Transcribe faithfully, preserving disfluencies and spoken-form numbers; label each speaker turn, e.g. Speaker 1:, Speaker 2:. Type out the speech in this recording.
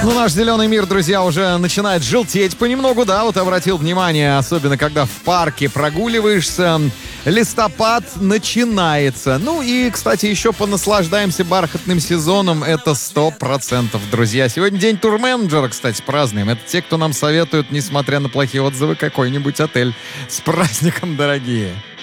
Speaker 1: Ну, наш зеленый мир, друзья, уже начинает желтеть понемногу, да, вот обратил внимание, особенно когда в парке прогуливаешься, листопад начинается. Ну и, кстати, еще понаслаждаемся бархатным сезоном, это сто процентов, друзья. Сегодня день турменеджера, кстати, празднуем. Это те, кто нам советуют, несмотря на плохие отзывы, какой-нибудь отель. С праздником, дорогие!